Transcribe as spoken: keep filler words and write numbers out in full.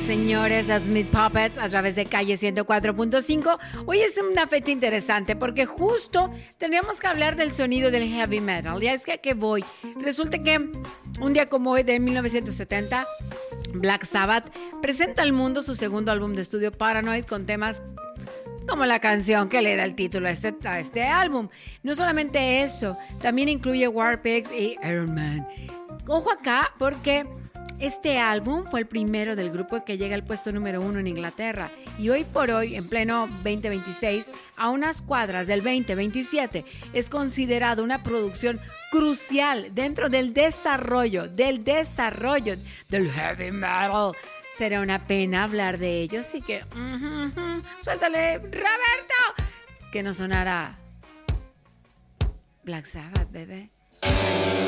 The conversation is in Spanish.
señores, a Smith Puppets a través de Calle ciento cuatro punto cinco. Hoy es una fecha interesante porque justo teníamos que hablar del sonido del heavy metal. Ya es que a qué voy. Resulta que un día como hoy de mil novecientos setenta, Black Sabbath presenta al mundo su segundo álbum de estudio Paranoid con temas como la canción que le da el título a este, a este álbum. No solamente eso, también incluye War Pigs y Iron Man. Ojo acá porque este álbum fue el primero del grupo que llega al puesto número uno en Inglaterra y hoy por hoy, en pleno veinte veintiséis, a unas cuadras del veinte veintisiete, es considerado una producción crucial dentro del desarrollo, del desarrollo del heavy metal. Será una pena hablar de ellos, así que uh-huh, uh-huh. Suéltale, Roberto, que no sonara Black Sabbath, bebé.